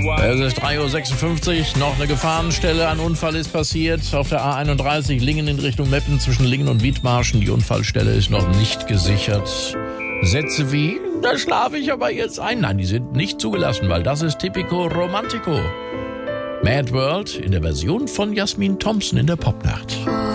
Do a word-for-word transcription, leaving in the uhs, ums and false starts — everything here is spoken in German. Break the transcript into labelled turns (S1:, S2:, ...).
S1: Es ist drei Uhr sechsundfünfzig, noch eine Gefahrenstelle. Ein Unfall ist passiert auf der A einunddreißig, Lingen in Richtung Meppen zwischen Lingen und Wiedmarschen. Die Unfallstelle ist noch nicht gesichert. Sätze wie, da schlafe ich aber jetzt ein. Nein, die sind nicht zugelassen, weil das ist Typico Romantico. Mad World in der Version von Jasmin Thompson in der Popnacht.